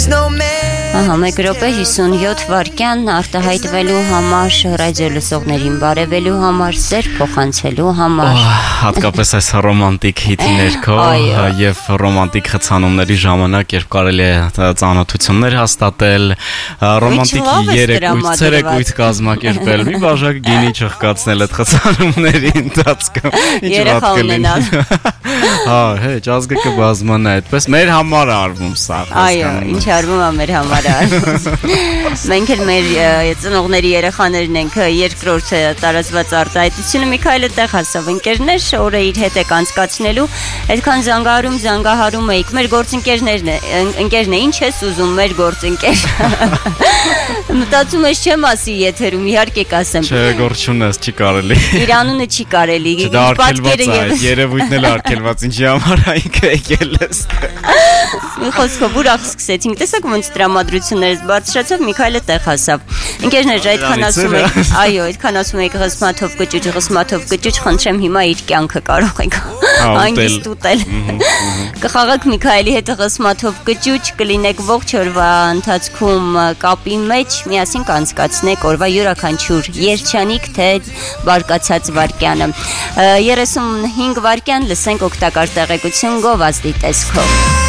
Մեկ րոպե 57 վայրկյան արտահայտվելու համար, ռադիո լսողներին բարևելու համար, սեր փոխանցելու համար։ Հատկապես այս ռոմանտիկ հիթի ներքո եւ ռոմանտիկ խցանումների ժամանակ, երբ կարելի է ծանոթություններ հաստատել, ռոմանտիկ երեկույթ կազմակերպել, մի բաժակ գինի չխկացնել այդ խցանումների ընթացքում։ Երեխա ունենալ։ Հեչ, ազգը կբազմանա այդպես, մեր համար արվում սա։ Այո, ինչ արվում է մեր համար արվում։ Մենք էլ մեր ծնողների երեխաներն ենք, երկրորդ տարածված արտահայտությունը Միքայելը տեղ հասավ ընկերներ, օրը իր հետ եք անցկացնելու, այդքան զանգահարում էիք, մեր գործընկերն է, ինչ ես ուզում, մեր գործընկեր։ Մտածում ես չեմ ասի եթերում, իհարկե կասեմ։ Չէ, գործ չունես, չի կարելի։ Իր անունը չի կարելի։ Երևույթն էլ արգելված, ինչի համար այնքը եկել ես։ Մի խոսքով ուրախ սկսեցինք, տեսակ ոնց տրամադրություններից բարձրացավ, Միքայելը տեղ հասավ։ Ընկերներ, այդքան ասում եք, այո, այդքան ասում եք ղսմաթով կճուճ, խնդրեմ հիմա իր կյանքը կարող եք հանգիստ ուտել։ Կխաղաք Միքայելի հետ ղսմաթով կճուճ, կլինեք ողջ օրվա ընթացքում կապի մեջ, միասին կանցկացնեք օրվա յուրաքանչյուր երջանիկ թե բարկացած վայրկյանը։ 35 վայրկյան լսենք օգտակար տեղեկություն գովազդի տեսքով։